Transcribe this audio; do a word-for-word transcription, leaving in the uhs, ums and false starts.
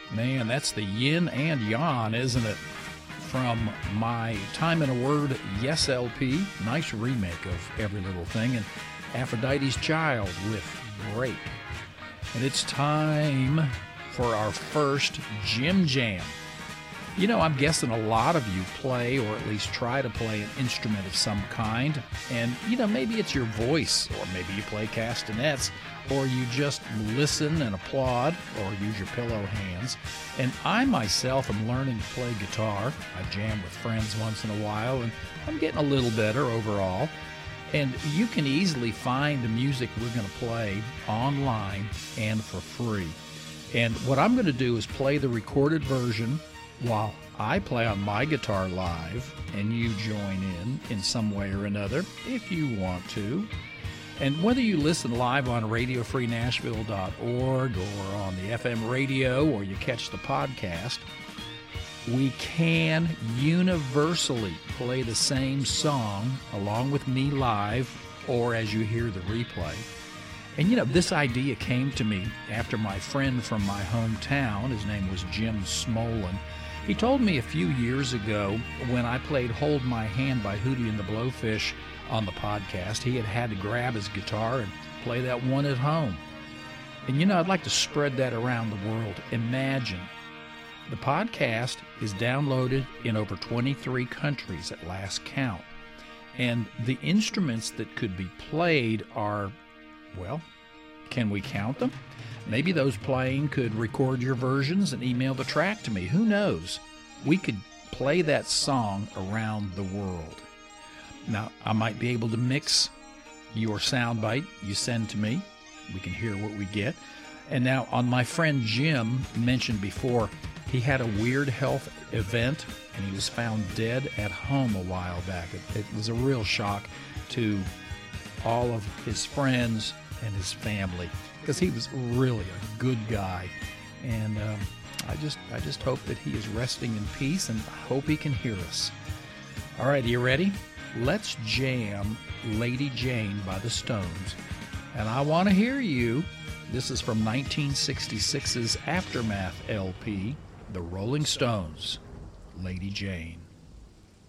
Man, that's the yin and yang, isn't it? From my Time in a Word Yes L P, nice remake of Every Little Thing, and Aphrodite's Child with Break. And it's time for our first Jim Jam. You know, I'm guessing a lot of you play, or at least try to play, an instrument of some kind. And, you know, maybe it's your voice, or maybe you play castanets, or you just listen and applaud, or use your pillow hands. And I myself am learning to play guitar. I jam with friends once in a while, and I'm getting a little better overall. And you can easily find the music we're going to play online and for free. And what I'm going to do is play the recorded version while I play on my guitar live, and you join in in some way or another if you want to. And whether you listen live on radio free nashville dot org or on the F M radio, or you catch the podcast, we can universally play the same song along with me live or as you hear the replay. And, you know, this idea came to me after my friend from my hometown, his name was Jim Smolin. He told me a few years ago when I played Hold My Hand by Hootie and the Blowfish on the podcast, he had had to grab his guitar and play that one at home. And, you know, I'd like to spread that around the world. Imagine. The podcast is downloaded in over twenty-three countries at last count. And the instruments that could be played are, well, can we count them? Maybe those playing could record your versions and email the track to me. Who knows? We could play that song around the world. Now, I might be able to mix your soundbite you send to me. We can hear what we get. And now, on my friend Jim mentioned before, he had a weird health event, and he was found dead at home a while back. It, it was a real shock to all of his friends and his family, because he was really a good guy. And um, I just I just hope that he is resting in peace, and I hope he can hear us. All right, are you ready? Let's jam Lady Jane by the Stones. And I want to hear you. This is from nineteen sixty-six's Aftermath L P, The Rolling Stones, Lady Jane.